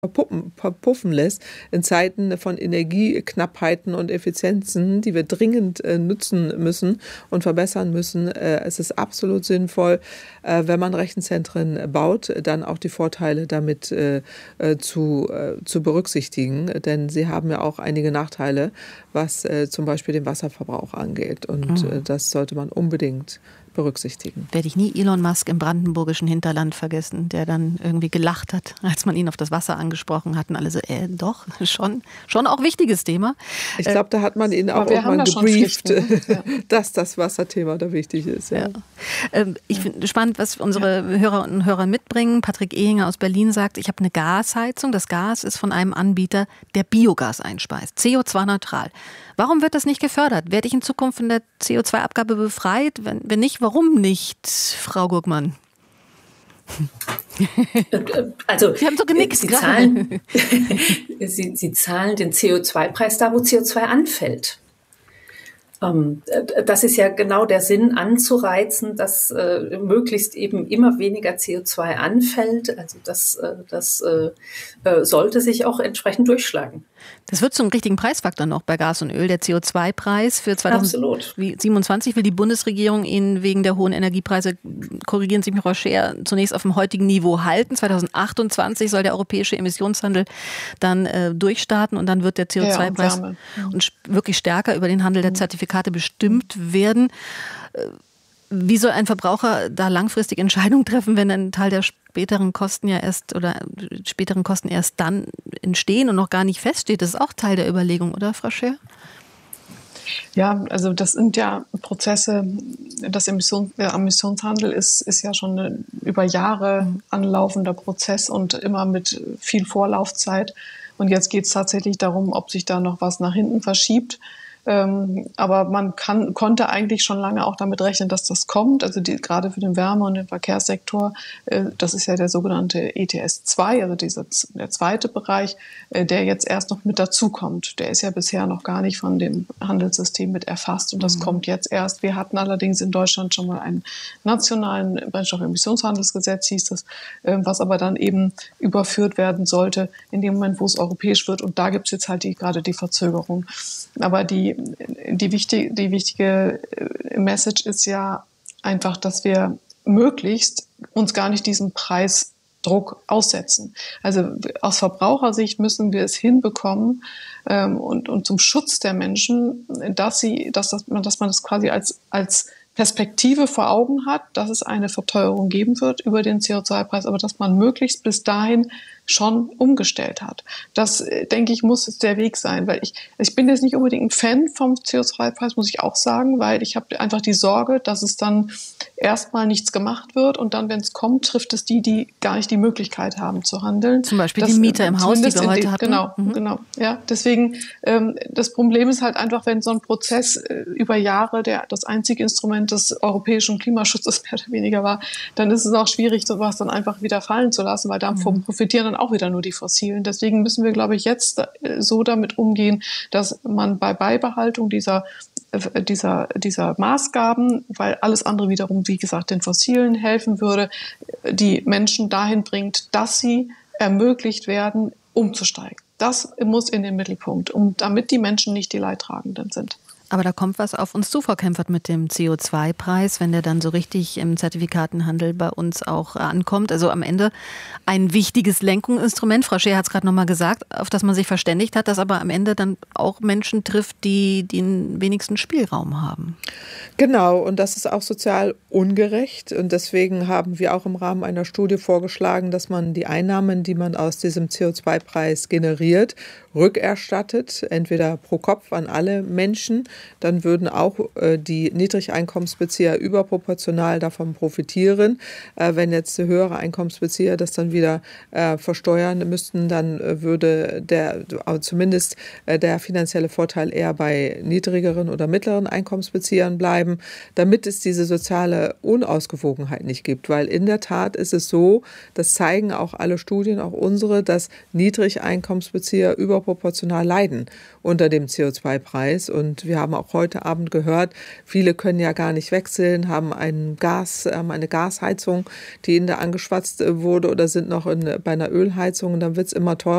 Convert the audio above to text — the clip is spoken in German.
verpuffen lässt in Zeiten von Energieknappheiten und Effizienzen, die wir dringend nutzen müssen und verbessern müssen. Es ist absolut sinnvoll, wenn man Rechenzentren baut, dann auch die Vorteile damit zu berücksichtigen, denn sie haben ja auch einige Nachteile, was zum Beispiel den Wasserverbrauch angeht, und das sollte man unbedingt berücksichtigen. Werde ich nie Elon Musk im brandenburgischen Hinterland vergessen, der dann irgendwie gelacht hat, als man ihn auf das Wasser angesprochen hat, und alle so, doch, schon auch wichtiges Thema. Ich glaube, da hat man ihn auch irgendwann gebrieft, dass das Wasserthema da wichtig ist. Ja. Ich finde spannend, was unsere Hörer und Hörer mitbringen. Patrick Ehinger aus Berlin sagt, ich habe eine Gasheizung. Das Gas ist von einem Anbieter, der Biogas einspeist, CO2-neutral. Warum wird das nicht gefördert? Werde ich in Zukunft von der CO2-Abgabe befreit? Wenn nicht, warum nicht, Frau Gurkmann? Also, Sie haben so genickt. Sie zahlen den CO2-Preis da, wo CO2 anfällt. Das ist ja genau der Sinn, anzureizen, dass möglichst eben immer weniger CO2 anfällt. Also das sollte sich auch entsprechend durchschlagen. Das wird zum richtigen Preisfaktor noch bei Gas und Öl. Der CO2-Preis für 2027 will die Bundesregierung ihn wegen der hohen Energiepreise, korrigieren Sie mich, Frau Scheer, zunächst auf dem heutigen Niveau halten. 2028 soll der europäische Emissionshandel dann durchstarten, und dann wird der CO2-Preis wirklich stärker über den Handel der Zertifikate bestimmt werden. Wie soll ein Verbraucher da langfristig Entscheidungen treffen, wenn ein Teil der späteren Kosten erst dann entstehen und noch gar nicht feststeht? Das ist auch Teil der Überlegung, oder, Frau Scheer? Ja, also das sind ja Prozesse, der Emissionshandel ist ja schon ein über Jahre anlaufender Prozess und immer mit viel Vorlaufzeit. Und jetzt geht es tatsächlich darum, ob sich da noch was nach hinten verschiebt. Aber man konnte eigentlich schon lange auch damit rechnen, dass das kommt. Also gerade für den Wärme- und den Verkehrssektor, das ist ja der sogenannte ETS 2, also der zweite Bereich, der jetzt erst noch mit dazukommt. Der ist ja bisher noch gar nicht von dem Handelssystem mit erfasst, und das kommt jetzt erst. Wir hatten allerdings in Deutschland schon mal einen nationalen Brennstoffemissionshandelsgesetz, hieß das, was aber dann eben überführt werden sollte in dem Moment, wo es europäisch wird. Und da gibt es jetzt halt gerade die Verzögerung. Aber die wichtige Message ist ja einfach, dass wir möglichst uns gar nicht diesem Preisdruck aussetzen. Also aus Verbrauchersicht müssen wir es hinbekommen, und zum Schutz der Menschen, dass man das quasi als Perspektive vor Augen hat, dass es eine Verteuerung geben wird über den CO2-Preis, aber dass man möglichst bis dahin schon umgestellt hat. Das, denke ich, muss der Weg sein, weil ich bin jetzt nicht unbedingt ein Fan vom CO2-Preis, muss ich auch sagen, weil ich habe einfach die Sorge, dass es dann erstmal nichts gemacht wird, und dann, wenn es kommt, trifft es die gar nicht die Möglichkeit haben zu handeln. Zum Beispiel die Mieter im Haus, die wir heute hatten. Genau. Ja, deswegen, das Problem ist halt einfach, wenn so ein Prozess über Jahre das einzige Instrument des europäischen Klimaschutzes mehr oder weniger war, dann ist es auch schwierig, sowas dann einfach wieder fallen zu lassen, weil davon profitieren dann auch wieder nur die Fossilen. Deswegen müssen wir, glaube ich, jetzt so damit umgehen, dass man bei Beibehaltung dieser Maßgaben, weil alles andere wiederum, wie gesagt, den Fossilen helfen würde, die Menschen dahin bringt, dass sie ermöglicht werden, umzusteigen. Das muss in den Mittelpunkt, damit die Menschen nicht die Leidtragenden sind. Aber da kommt was auf uns zu, Frau Kempfert, mit dem CO2-Preis, wenn der dann so richtig im Zertifikatenhandel bei uns auch ankommt. Also am Ende ein wichtiges Lenkungsinstrument. Frau Scheer hat es gerade nochmal gesagt, auf das man sich verständigt hat, das aber am Ende dann auch Menschen trifft, die den wenigsten Spielraum haben. Genau, und das ist auch sozial ungerecht. Und deswegen haben wir auch im Rahmen einer Studie vorgeschlagen, dass man die Einnahmen, die man aus diesem CO2-Preis generiert, rückerstattet, entweder pro Kopf an alle Menschen. Dann würden auch die Niedrigeinkommensbezieher überproportional davon profitieren. Wenn jetzt höhere Einkommensbezieher das dann wieder versteuern müssten, dann würde zumindest der finanzielle Vorteil eher bei niedrigeren oder mittleren Einkommensbeziehern bleiben, damit es diese soziale Unausgewogenheit nicht gibt. Weil in der Tat ist es so, das zeigen auch alle Studien, auch unsere, dass Niedrigeinkommensbezieher überproportional leiden unter dem CO2-Preis. Und wir haben auch heute Abend gehört, viele können ja gar nicht wechseln, haben eine Gasheizung, die ihnen da angeschwatzt wurde, oder sind noch bei einer Ölheizung, und dann wird es immer teurer.